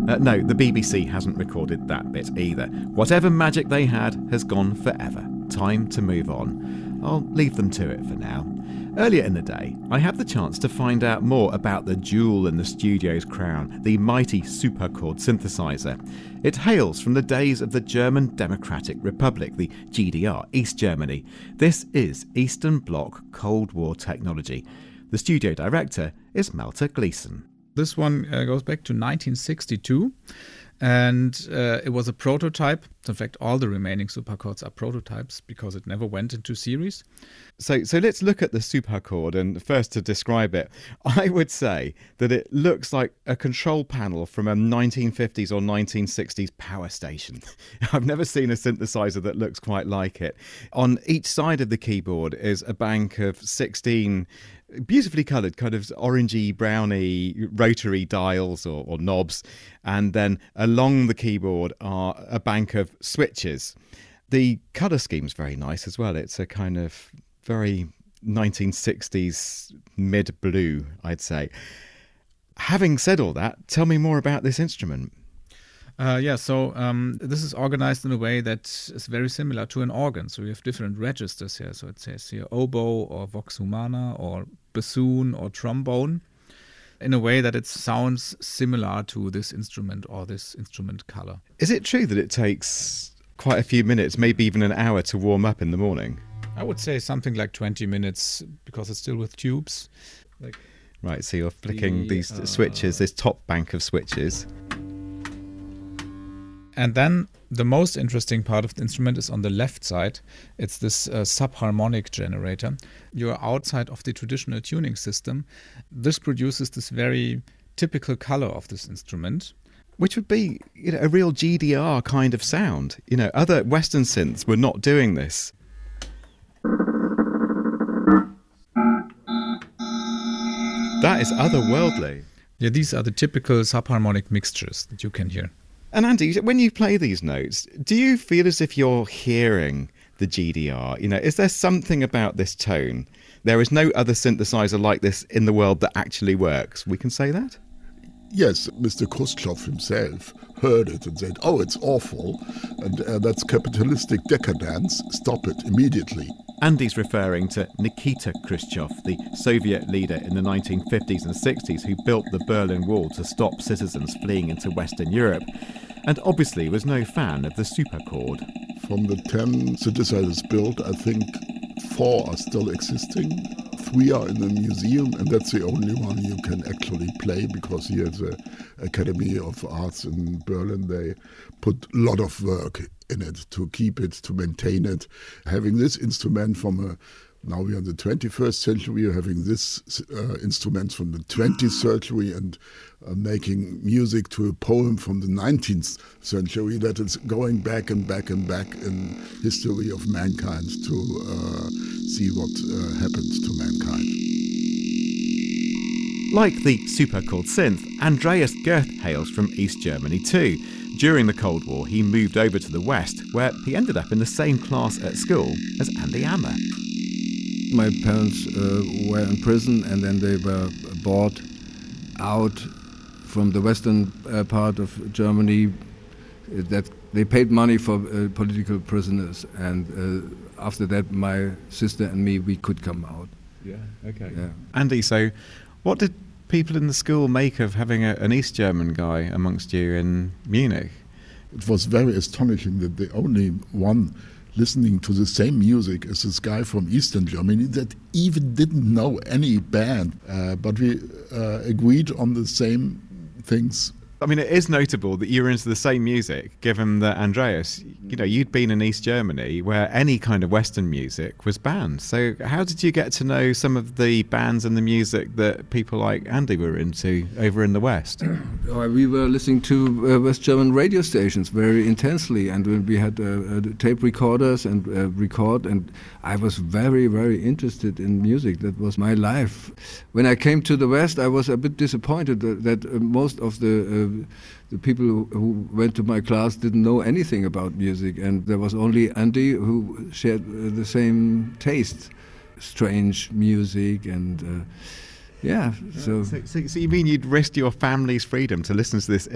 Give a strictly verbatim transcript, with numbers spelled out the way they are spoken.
Uh, no, the B B C hasn't recorded that bit either. Whatever magic they had has gone forever. Time to move on. I'll leave them to it for now. Earlier in the day, I had the chance to find out more about the jewel in the studio's crown, the mighty Superchord synthesizer. It hails from the days of the German Democratic Republic, the G D R, East Germany. This is Eastern Bloc Cold War technology. The studio director is Malte Gleeson. This one uh, goes back to nineteen sixty-two, and uh, it was a prototype. In fact, all the remaining Superchords are prototypes because it never went into series. So so let's look at the Superchord, and first to describe it, I would say that it looks like a control panel from a nineteen fifties or nineteen sixties power station. I've never seen a synthesizer that looks quite like it. On each side of the keyboard is a bank of sixteen beautifully coloured, kind of orangey, browny rotary dials or, or knobs, and then along the keyboard are a bank of switches. The colour scheme's very nice as well. It's a kind of very nineteen sixties mid-blue, I'd say. Having said all that, tell me more about this instrument. Uh, yeah, so um, this is organized in a way that is very similar to an organ. So we have different registers here. So it says here oboe or vox humana or bassoon or trombone, in a way that it sounds similar to this instrument or this instrument color. Is it true that it takes quite a few minutes, maybe even an hour, to warm up in the morning? I would say something like twenty minutes because it's still with tubes. Like right, so you're flicking the, these uh, switches, this top bank of switches. And then the most interesting part of the instrument is on the left side. It's this uh, subharmonic generator. You're outside of the traditional tuning system. This produces this very typical color of this instrument. Which would be, you know, a real G D R kind of sound. You know, other Western synths were not doing this. That is otherworldly. Yeah, these are the typical subharmonic mixtures that you can hear. And Andy, when you play these notes, do you feel as if you're hearing the G D R? You know, is there something about this tone? There is no other synthesizer like this in the world that actually works. We can say that? Yes, Mister Khrushchev himself heard it and said, oh, it's awful, and uh, that's capitalistic decadence, stop it immediately. Andy's referring to Nikita Khrushchev, the Soviet leader in the nineteen fifties and sixties who built the Berlin Wall to stop citizens fleeing into Western Europe, and obviously was no fan of the Superchord. From the ten synthesizers built, I think four are still existing. Three are in the museum, and that's the only one you can actually play because here at the Academy of Arts in Berlin, they put a lot of work in it to keep it, to maintain it. Having this instrument from a, now we are in the twenty-first century, you're having this uh, instruments from the twentieth century and uh, making music to a poem from the nineteenth century, that is going back and back and back in history of mankind to uh, see what uh, happens to mankind. Like the Superchord synth, Andreas Goeth hails from East Germany too. During the Cold War, he moved over to the West, where he ended up in the same class at school as Andy Ammer. My parents uh, were in prison, and then they were bought out from the western uh, part of Germany. Uh, that they paid money for uh, political prisoners, and uh, after that, my sister and me, we could come out. Yeah, okay. Yeah. Andy, so what did people in the school make of having a, an East German guy amongst you in Munich? It was very astonishing that the only one listening to the same music as this guy from Eastern Germany that even didn't know any band, uh, but we uh, agreed on the same things. I mean, it is notable that you were into the same music, given that, Andreas, you know, you'd been in East Germany where any kind of Western music was banned. So how did you get to know some of the bands and the music that people like Andy were into over in the West? We were listening to uh, West German radio stations very intensely, and when we had uh, uh, tape recorders and uh, record, and I was very, very interested in music. That was my life. When I came to the West, I was a bit disappointed that, that uh, most of the uh, the people who, who went to my class didn't know anything about music, and there was only Andy who shared uh, the same taste, strange music, and uh, yeah. So, so, so, so you mean you'd risked your family's freedom to listen to this